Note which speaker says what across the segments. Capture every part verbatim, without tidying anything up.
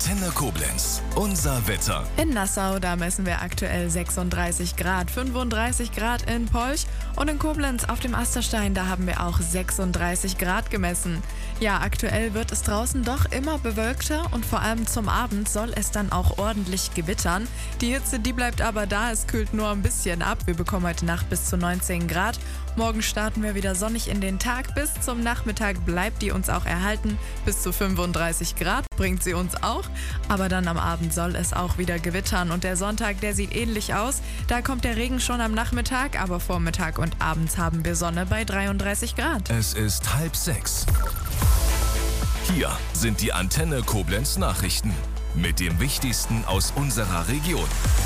Speaker 1: Antenne Koblenz. Unser Wetter.
Speaker 2: In Nassau, da messen wir aktuell sechsunddreißig Grad, fünfunddreißig Grad in Polch und in Koblenz auf dem Asterstein, da haben wir auch sechsunddreißig Grad gemessen. Ja, aktuell wird es draußen doch immer bewölkter und vor allem zum Abend soll es dann auch ordentlich gewittern. Die Hitze, die bleibt aber da, es kühlt nur ein bisschen ab. Wir bekommen heute Nacht bis zu neunzehn Grad. Morgen starten wir wieder sonnig in den Tag. Bis zum Nachmittag bleibt die uns auch erhalten. Bis zu fünfunddreißig Grad bringt sie uns auch. Aber dann am Abend soll es auch wieder gewittern. Und der Sonntag, der sieht ähnlich aus. Da kommt der Regen schon am Nachmittag, aber Vormittag und abends haben wir Sonne bei dreiunddreißig Grad.
Speaker 1: Es ist halb sechs. Hier sind die Antenne Koblenz Nachrichten mit dem Wichtigsten aus unserer Region.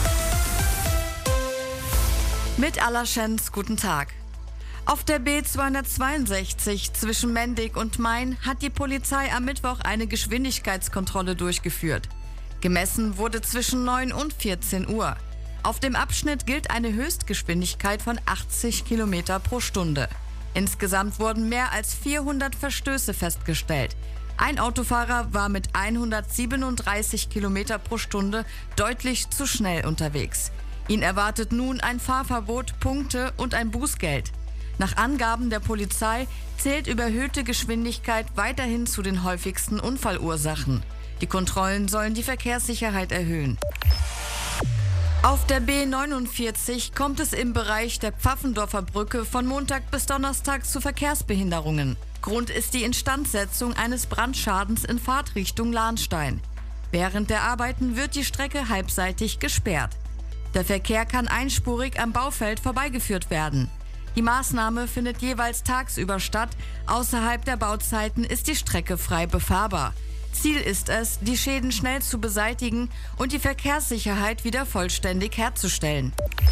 Speaker 3: Mit Allerschenz, guten Tag. Auf der B zweihundertzweiundsechzig zwischen Mendig und Main hat die Polizei am Mittwoch eine Geschwindigkeitskontrolle durchgeführt. Gemessen wurde zwischen neun und vierzehn Uhr. Auf dem Abschnitt gilt eine Höchstgeschwindigkeit von achtzig Kilometer pro Stunde. Insgesamt wurden mehr als vierhundert Verstöße festgestellt. Ein Autofahrer war mit hundertsiebenunddreißig Kilometer pro Stunde deutlich zu schnell unterwegs. Ihn erwartet nun ein Fahrverbot, Punkte und ein Bußgeld. Nach Angaben der Polizei zählt überhöhte Geschwindigkeit weiterhin zu den häufigsten Unfallursachen. Die Kontrollen sollen die Verkehrssicherheit erhöhen. Auf der B neunundvierzig kommt es im Bereich der Pfaffendorfer Brücke von Montag bis Donnerstag zu Verkehrsbehinderungen. Grund ist die Instandsetzung eines Brandschadens in Fahrtrichtung Lahnstein. Während der Arbeiten wird die Strecke halbseitig gesperrt. Der Verkehr kann einspurig am Baufeld vorbeigeführt werden. Die Maßnahme findet jeweils tagsüber statt. Außerhalb der Bauzeiten ist die Strecke frei befahrbar. Ziel ist es, die Schäden schnell zu beseitigen und die Verkehrssicherheit wieder vollständig herzustellen.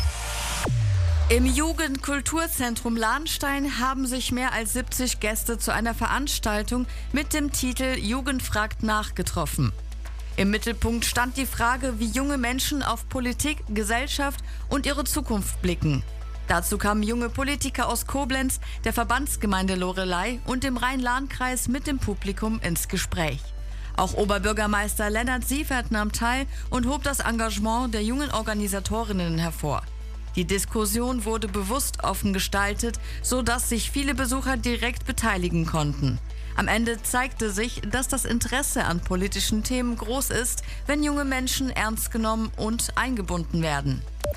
Speaker 3: Im Jugendkulturzentrum Lahnstein haben sich mehr als siebzig Gäste zu einer Veranstaltung mit dem Titel Jugend fragt nach getroffen. Im Mittelpunkt stand die Frage, wie junge Menschen auf Politik, Gesellschaft und ihre Zukunft blicken. Dazu kamen junge Politiker aus Koblenz, der Verbandsgemeinde Loreley und dem Rhein-Lahn-Kreis mit dem Publikum ins Gespräch. Auch Oberbürgermeister Lennart Siefert nahm teil und hob das Engagement der jungen Organisatorinnen hervor. Die Diskussion wurde bewusst offen gestaltet, sodass sich viele Besucher direkt beteiligen konnten. Am Ende zeigte sich, dass das Interesse an politischen Themen groß ist, wenn junge Menschen ernst genommen und eingebunden werden.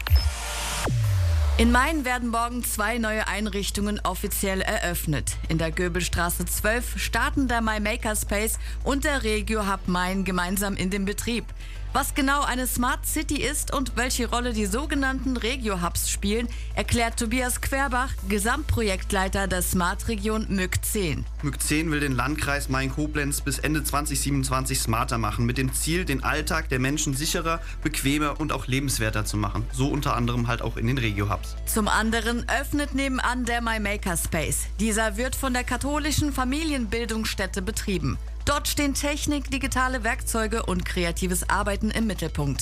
Speaker 3: In Main werden morgen zwei neue Einrichtungen offiziell eröffnet. In der Göbelstraße zwölf starten der My Makerspace und der Regio Hub Main gemeinsam in den Betrieb. Was genau eine Smart City ist und welche Rolle die sogenannten Regio-Hubs spielen, erklärt Tobias Querbach, Gesamtprojektleiter der Smart-Region M Ü K zehn.
Speaker 4: M Ü K zehn will den Landkreis Main-Koblenz bis Ende zwanzig siebenundzwanzig smarter machen, mit dem Ziel, den Alltag der Menschen sicherer, bequemer und auch lebenswerter zu machen. So unter anderem halt auch in den Regio-Hubs.
Speaker 3: Zum anderen öffnet nebenan der My Makerspace. Dieser wird von der katholischen Familienbildungsstätte betrieben. Dort stehen Technik, digitale Werkzeuge und kreatives Arbeiten im Mittelpunkt.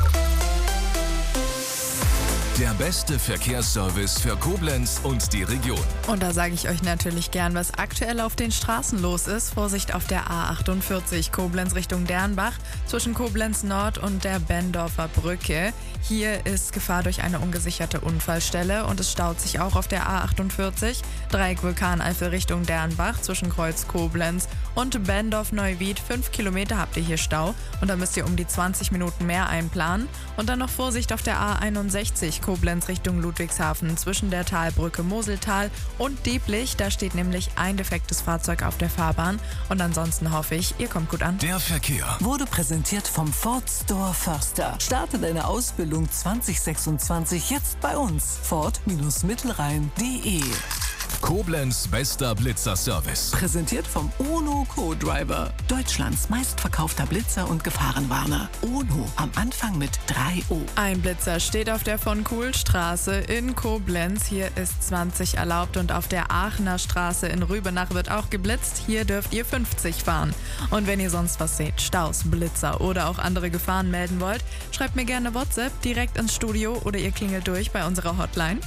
Speaker 1: Der beste Verkehrsservice für Koblenz und die Region.
Speaker 2: Und da sage ich euch natürlich gern, was aktuell auf den Straßen los ist. Vorsicht auf der A achtundvierzig, Koblenz Richtung Dernbach, zwischen Koblenz Nord und der Bendorfer Brücke. Hier ist Gefahr durch eine ungesicherte Unfallstelle und es staut sich auch auf der A achtundvierzig, Dreieck Vulkaneifel Richtung Dernbach, zwischen Kreuz Koblenz und Bendorf-Neuwied. Fünf Kilometer habt ihr hier Stau und da müsst ihr um die zwanzig Minuten mehr einplanen. Und dann noch Vorsicht auf der A einundsechzig, Koblenz Richtung Ludwigshafen, zwischen der Talbrücke Moseltal und Dieblich. Da steht nämlich ein defektes Fahrzeug auf der Fahrbahn. Und ansonsten hoffe ich, ihr kommt gut an.
Speaker 1: Der Verkehr
Speaker 5: wurde präsentiert vom Ford Store Förster. Starte deine Ausbildung zwanzig sechsundzwanzig jetzt bei uns. Ford Mittelrhein punkt de.
Speaker 1: Koblenz bester Blitzer-Service.
Speaker 5: Präsentiert vom Ono Co-Driver. Deutschlands meistverkaufter Blitzer und Gefahrenwarner. Ono am Anfang mit drei O.
Speaker 2: Ein Blitzer steht auf der von Kuhl Straße in Koblenz. Hier ist zwanzig erlaubt und auf der Aachener Straße in Rübenach wird auch geblitzt. Hier dürft ihr fünfzig fahren. Und wenn ihr sonst was seht, Staus, Blitzer oder auch andere Gefahren melden wollt, schreibt mir gerne WhatsApp direkt ins Studio oder ihr klingelt durch bei unserer Hotline